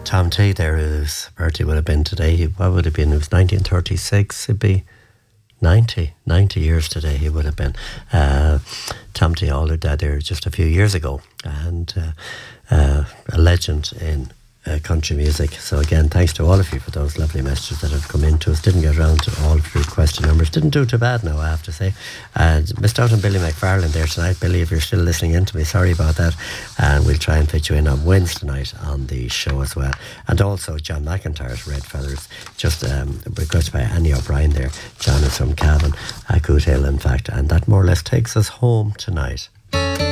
Tom T there, whose birthday would have been today, what would it have been? It was 1936, it'd be 90 years today he would have been. Tom T All died there just a few years ago, and a legend in country music. So again, thanks to all of you for those lovely messages that have come in to us. Didn't get around to all of your question numbers. Didn't do too bad now, I have to say. Missed out on Billy McFarlane there tonight. Billy, if you're still listening in to me, sorry about that. And we'll try and fit you in on Wednesday night on the show as well. And also John McIntyre's Red Feathers, just requested by Annie O'Brien there. John is from Cavan, Coot Hill in fact, and that more or less takes us home tonight.